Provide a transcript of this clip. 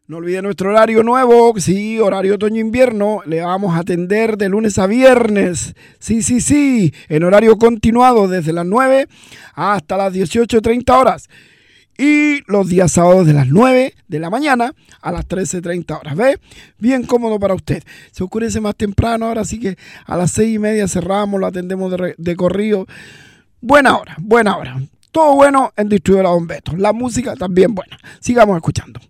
No olvide nuestro horario nuevo, sí, horario otoño-invierno. Le vamos a atender de lunes a viernes, sí, en horario continuado desde las 9 hasta las 18:30 horas. Y los días sábados de las 9 de la mañana a las 13:30 horas. ¿Ve? Bien cómodo para usted. Se oscurece más temprano ahora, así que a las 6:30 cerramos, lo atendemos de corrido. Buena hora. Todo bueno en Distribuidora Don Beto. La música también buena. Sigamos escuchando.